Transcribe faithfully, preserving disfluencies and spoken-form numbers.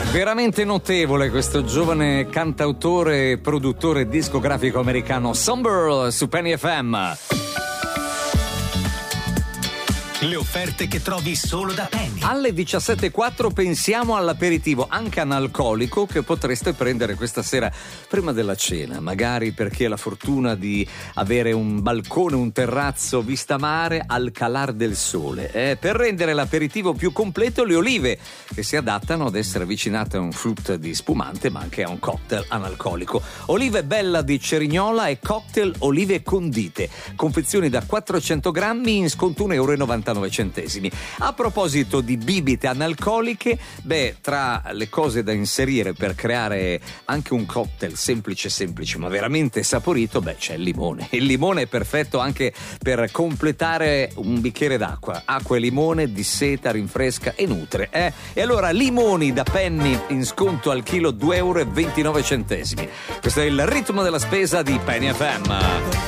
Veramente notevole questo giovane cantautore e produttore discografico americano Somber su Penny F M. Le offerte che trovi solo da Penny. Alle diciassette e quattro pensiamo all'aperitivo, anche analcolico, che potreste prendere questa sera prima della cena, magari perché ha la fortuna di avere un balcone, un terrazzo vista mare al calar del sole. Eh, per rendere l'aperitivo più completo, le olive che si adattano ad essere avvicinate a un flute di spumante, ma anche a un cocktail analcolico. Olive Bella di Cerignola e cocktail olive condite, confezioni da quattrocento grammi in sconto un euro e novantanove centesimi. A proposito di bibite analcoliche, beh, tra le cose da inserire per creare anche un cocktail semplice semplice ma veramente saporito, beh, c'è il limone. Il limone è perfetto anche per completare un bicchiere d'acqua. Acqua e limone disseta, rinfresca e nutre, eh? E allora limoni da Penny in sconto al chilo due euro e ventinove centesimi. Questo è il ritmo della spesa di Penny F M.